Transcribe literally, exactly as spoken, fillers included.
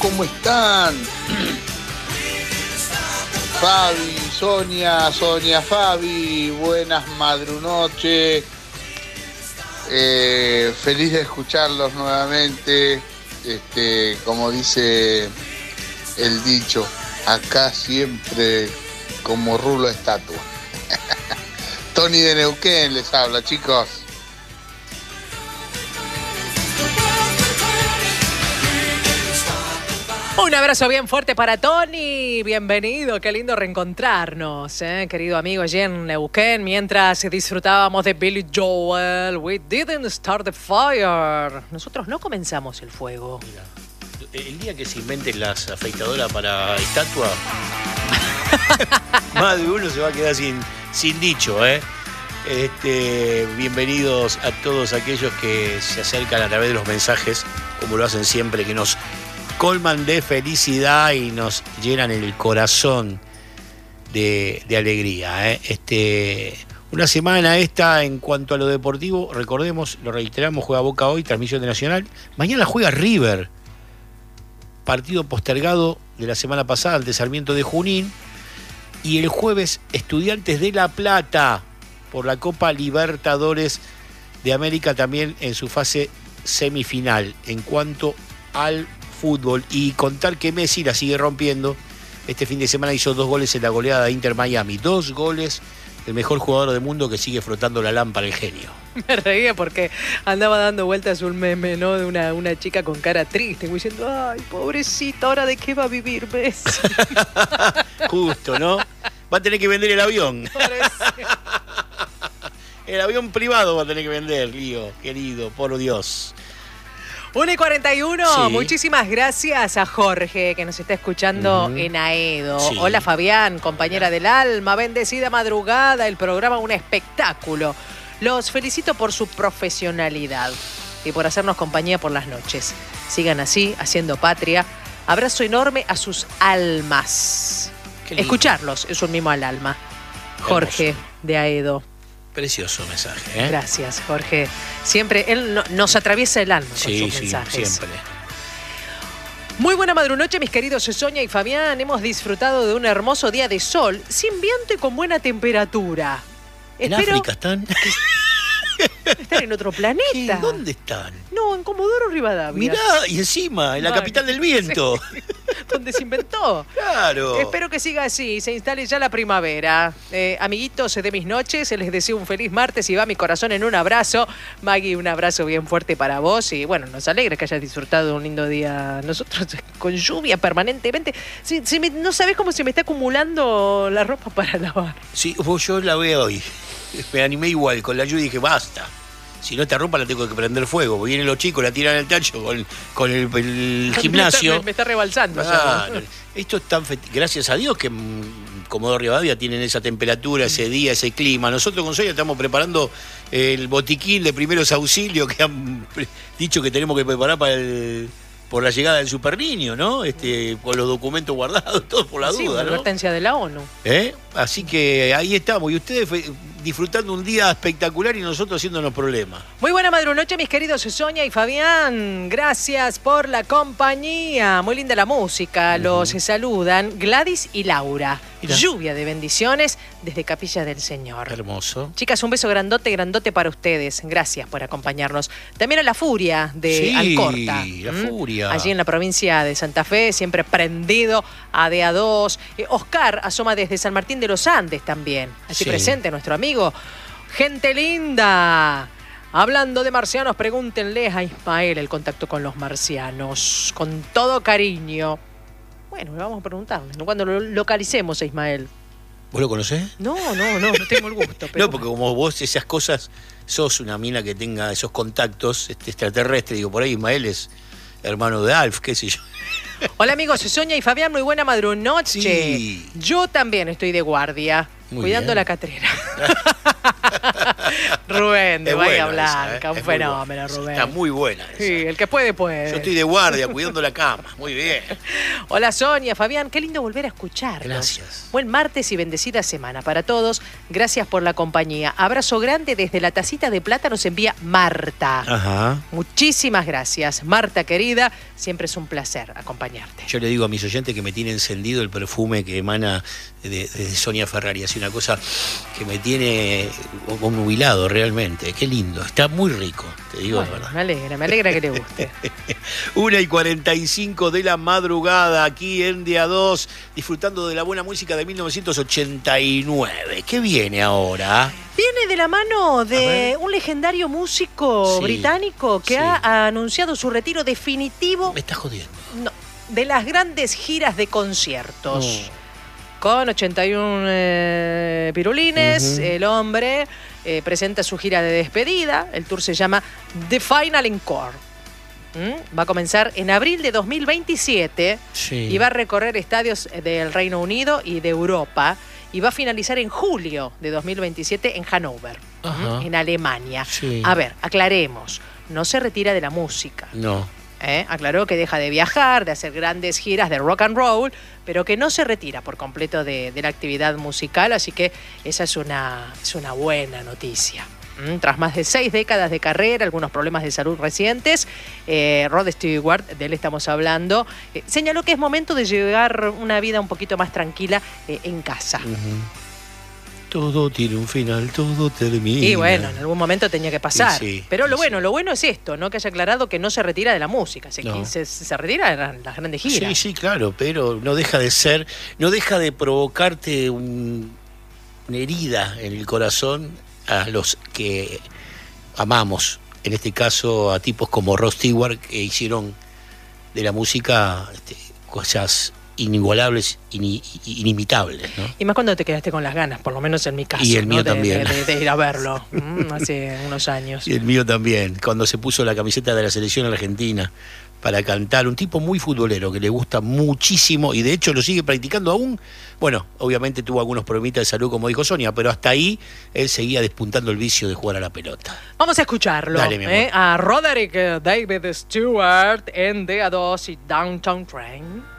¿cómo están? Fabi, Sonia, Sonia, Fabi, buenas madrunoches. Eh, feliz de escucharlos nuevamente. Este, como dice el dicho, acá siempre como rulo estatua. Tony de Neuquén les habla, chicos. Un abrazo bien fuerte para Tony, bienvenido, qué lindo reencontrarnos, ¿eh? Querido amigo allí en Neuquén, mientras disfrutábamos de Billy Joel, We Didn't Start the Fire. Nosotros no comenzamos el fuego. Mira, el día que se inventen las afeitadoras para estatua, más de uno se va a quedar sin, sin dicho, ¿eh? Este, bienvenidos a todos aquellos que se acercan a través de los mensajes, como lo hacen siempre, que nos colman de felicidad y nos llenan el corazón de, de alegría, ¿eh? Este, una semana esta en cuanto a lo deportivo, recordemos, lo reiteramos, juega Boca hoy, transmisión de Nacional. Mañana juega River, partido postergado de la semana pasada ante Sarmiento de Junín. Y el jueves Estudiantes de La Plata por la Copa Libertadores de América, también en su fase semifinal. En cuanto al fútbol, y contar que Messi la sigue rompiendo. Este fin de semana hizo dos goles en la goleada de Inter Miami. Dos goles, el mejor jugador del mundo que sigue frotando la lámpara, el genio. Me reía porque andaba dando vueltas un meme, ¿no? De una, una chica con cara triste, diciendo, ay, pobrecita, ¿ahora de qué va a vivir Messi? Justo, ¿no? Va a tener que vender el avión. El avión privado va a tener que vender, Lío, querido, por Dios. una y cuarenta y uno, Sí. Muchísimas gracias a Jorge que nos está escuchando uh-huh. en Aedo. Sí. Hola Fabián, compañera del alma, bendecida madrugada, el programa un espectáculo. Los felicito por su profesionalidad y por hacernos compañía por las noches. Sigan así, haciendo patria. Abrazo enorme a sus almas. Escucharlos es un mimo al alma. Jorge Hermoso. De Aedo. Precioso mensaje, ¿eh? Gracias, Jorge. Siempre él no, nos atraviesa el alma sí, con sus sí, mensajes. Siempre. Muy buena madrunoche, mis queridos Sonia y Fabián. Hemos disfrutado de un hermoso día de sol, sin viento y con buena temperatura. ¿En Espero África están? Están en otro planeta. ¿Qué? ¿Dónde están? No, en Comodoro Rivadavia. Mirá, y encima, en la Vale. capital del viento. Sí. Donde se inventó. Claro. Espero que siga así, se instale ya la primavera. Eh, amiguitos de mis noches, les deseo un feliz martes y va mi corazón en un abrazo. Maggie, un abrazo bien fuerte para vos. Y bueno, nos alegra que hayas disfrutado de un lindo día. Nosotros con lluvia permanentemente. Sí, sí, me, no sabés cómo se me está acumulando la ropa para lavar. Sí, yo la veo hoy. Me animé igual con la lluvia y dije, basta. Si no, esta ropa la tengo que prender fuego. Vienen los chicos, la tiran al tacho con, con el, el gimnasio. Me está, me está rebalsando. Ah, no, esto es tan fet... Gracias a Dios que Comodoro Rivadavia tienen esa temperatura, ese día, ese clima. Nosotros con Sonia estamos preparando el botiquín de primeros auxilios que han dicho que tenemos que preparar para el... por la llegada del super niño, ¿no? Este, con los documentos guardados, todo por la sí, duda, una ¿no? advertencia de la ONU. ¿Eh? Así que ahí estamos. Y ustedes fe- disfrutando un día espectacular y nosotros haciéndonos problemas. Muy buena madrunoche, mis queridos Sonia y Fabián. Gracias por la compañía. Muy linda la música. Uh-huh. Los saludan Gladys y Laura. Mirá. Lluvia de bendiciones desde Capilla del Señor. Hermoso. Chicas, un beso grandote, grandote para ustedes. Gracias por acompañarnos. También a La Furia de sí, Alcorta. La ¿Mm? Furia. Allí en la provincia de Santa Fe, siempre prendido a D A dos. Eh, Oscar asoma desde San Martín de los Andes también. Allí sí. Presente nuestro amigo. Gente linda. Hablando de marcianos, pregúntenle a Ismael el contacto con los marcianos. Con todo cariño. Bueno, vamos a preguntarle, ¿no? Cuando lo localicemos a Ismael. ¿Vos lo conocés? No, no, no, no tengo el gusto. Pero... No, porque como vos esas cosas, sos una mina que tenga esos contactos este, extraterrestres. Digo, por ahí Ismael es hermano de Alf, qué sé yo. Hola amigos, Sonia y Fabián, muy buena madrunoche. Sí. Yo también estoy de guardia, muy cuidando bien. La catrera. Rubén de Es Bahía buena esa, Blanca, ¿eh? un Es muy fenómeno, buena. Rubén. Está muy buena esa. Sí, el que puede, puede. Yo estoy de guardia, cuidando la cama. Muy bien. Hola Sonia, Fabián, qué lindo volver a escucharlos. Gracias. Buen martes y bendecida semana para todos. Gracias por la compañía. Abrazo grande desde la tacita de plata nos envía Marta. Ajá. Muchísimas gracias, Marta querida. Siempre es un placer acompañarte. Yo le digo a mis oyentes que me tiene encendido el perfume que emana de, de Sonia Ferrari. Es una cosa que me tiene obnubilado realmente. Qué lindo. Está muy rico, te digo Bueno, la verdad. me alegra, me alegra que le guste. una y cuarenta y cinco de la madrugada aquí en D A dos, disfrutando de la buena música de mil novecientos ochenta y nueve. ¿Qué viene ahora? Viene de la mano de un legendario músico Sí, británico que sí. ha anunciado su retiro definitivo. Me estás jodiendo. No, de las grandes giras de conciertos. No. Con ochenta y uno eh, pirulines, Ujú. el hombre eh, presenta su gira de despedida. El tour se llama The Final Encore. ¿Mm? Va a comenzar en abril de dos mil veintisiete Sí. y va a recorrer estadios del Reino Unido y de Europa. Y va a finalizar en julio de dos mil veintisiete en Hannover, Ajá. ¿Mm? en Alemania. Sí. A ver, aclaremos, no se retira de la música. No. ¿eh? Aclaró que deja de viajar, de hacer grandes giras de rock and roll, pero que no se retira por completo de, de la actividad musical, así que esa es una, es una buena noticia. ¿Mm? Tras más de seis décadas de carrera, algunos problemas de salud recientes, eh, Rod Stewart, de él estamos hablando, eh, señaló que es momento de llevar una vida un poquito más tranquila eh, en casa. Ujú. Todo tiene un final, todo termina. Y bueno, en algún momento tenía que pasar. Y sí, Pero lo y bueno, sí. lo bueno es esto, ¿no? Que haya aclarado que no se retira de la música. Se, No. se, se retira de las, las grandes giras. Sí, sí, claro, pero no deja de ser, no deja de provocarte un- una herida en el corazón a los que amamos. En este caso, a tipos como Rod Stewart, que hicieron de la música este, cosas inigualables, ini- inimitables, ¿no? Y más cuando te quedaste con las ganas, por lo menos en mi caso. Y el mío ¿no? de, también. De, de- de ir a verlo mm, hace unos años. Y el mío también, cuando se puso la camiseta de la selección argentina para cantar, un tipo muy futbolero que le gusta muchísimo y de hecho lo sigue practicando aún. Bueno, obviamente tuvo algunos problemitas de salud, como dijo Sonia, pero hasta ahí él seguía despuntando el vicio de jugar a la pelota. Vamos a escucharlo. Dale, mi amor. ¿eh? A Roderick David Stewart en D A dos y Downtown Train.